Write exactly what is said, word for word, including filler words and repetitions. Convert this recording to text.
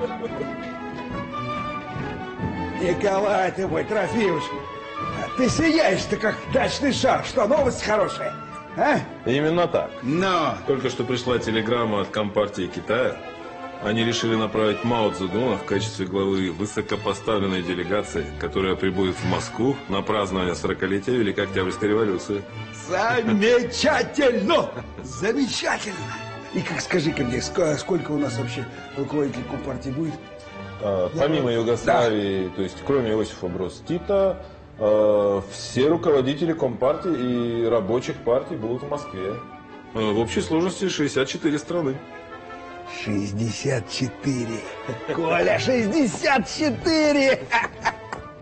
Николай ты мой, Трофимович, ты сияешь-то как дачный шар. Что, новость хорошая? А? Именно так. Но. Только что пришла телеграмма от Компартии Китая. Они решили направить Мао Цзэдуна в качестве главы высокопоставленной делегации, которая прибудет в Москву на празднование сорокалетия Великой Октябрьской революции. Замечательно! Замечательно! И как, скажи-ка мне, сколько у нас вообще руководителей Компартии будет? А, помимо Югославии, да. То есть кроме Иосифа Броз Тита, а, все руководители Компартии и рабочих партий будут в Москве. А, в общей сложности шестьдесят четыре страны. шестьдесят четыре. Коля, шестьдесят четыре!